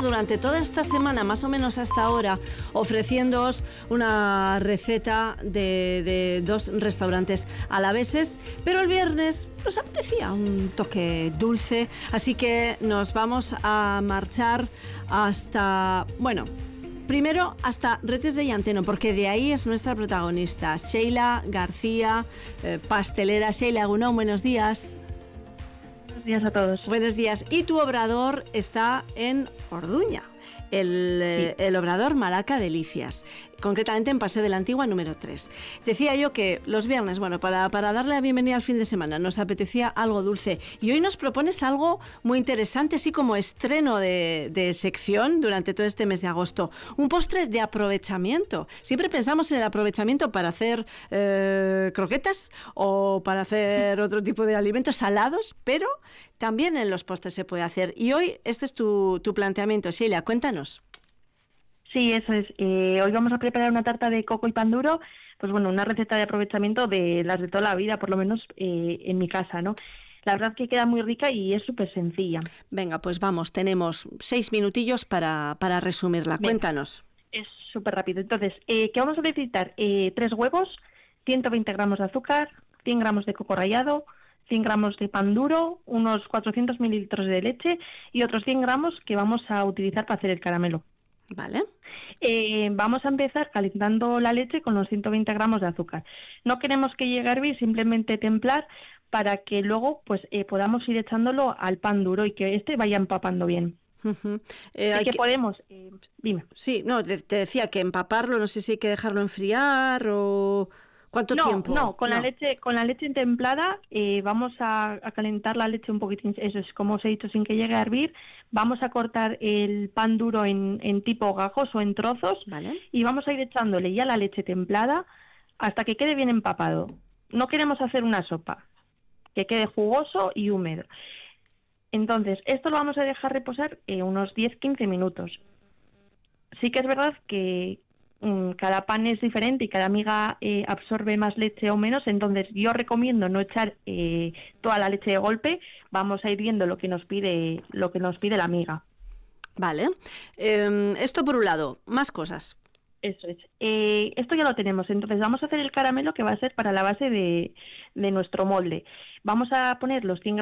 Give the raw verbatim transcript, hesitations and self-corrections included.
durante toda esta semana, más o menos hasta ahora, ofreciéndoos una receta de, de dos restaurantes alaveses, pero el viernes nos apetecía un toque dulce, así que nos vamos a marchar hasta, bueno, primero hasta Retes de Llanteno, porque de ahí es nuestra protagonista, Sheila García, eh, pastelera. Sheila Gunón, buenos días. Buenos días a todos. Buenos días. Y tu obrador está en Orduña, el, sí. el obrador Malaca Delicias, concretamente en Paseo de la Antigua número tres. Decía yo que los viernes, bueno, para, para darle la bienvenida al fin de semana, nos apetecía algo dulce. Y hoy nos propones algo muy interesante, así como estreno de, de sección durante todo este mes de agosto. Un postre de aprovechamiento. Siempre pensamos en el aprovechamiento para hacer eh, croquetas o para hacer otro tipo de alimentos salados, pero también en los postres se puede hacer. Y hoy este es tu, tu planteamiento, Sheila, cuéntanos. Sí, eso es. Eh, hoy vamos a preparar una tarta de coco y pan duro, pues bueno, una receta de aprovechamiento de las de toda la vida, por lo menos eh, en mi casa, ¿no? La verdad que queda muy rica y es súper sencilla. Venga, pues vamos, tenemos seis minutillos para, para resumirla. Venga, cuéntanos. Es súper rápido. Entonces, eh, ¿qué vamos a necesitar? Eh, tres huevos, ciento veinte gramos de azúcar, cien gramos de coco rallado, cien gramos de pan duro, unos cuatrocientos mililitros de leche y otros cien gramos que vamos a utilizar para hacer el caramelo. Vale. Eh, vamos a empezar calentando la leche con los ciento veinte gramos de azúcar. No queremos que llegue a hervir, simplemente templar para que luego pues eh, podamos ir echándolo al pan duro y que este vaya empapando bien. Uh-huh. Eh, Así que, que podemos, eh, dime. Sí, no, te, te decía que empaparlo, no sé si hay que dejarlo enfriar o... ¿Cuánto no, tiempo? No, con no. la leche con la leche templada eh, vamos a, a calentar la leche un poquitín, eso es como os he dicho, sin que llegue a hervir. Vamos a cortar el pan duro en, en tipo gajos o en trozos, vale. Y vamos a ir echándole ya la leche templada hasta que quede bien empapado. No queremos hacer una sopa, que quede jugoso y húmedo. Entonces, esto lo vamos a dejar reposar eh, unos diez a quince minutos. Sí que es verdad que cada pan es diferente y cada miga eh, absorbe más leche o menos, entonces yo recomiendo no echar eh, toda la leche de golpe, vamos a ir viendo lo que nos pide lo que nos pide la miga. Vale, eh, esto por un lado, más cosas. Eso es. Eh, esto ya lo tenemos, entonces vamos a hacer el caramelo que va a ser para la base de, de nuestro molde. Vamos a poner los cien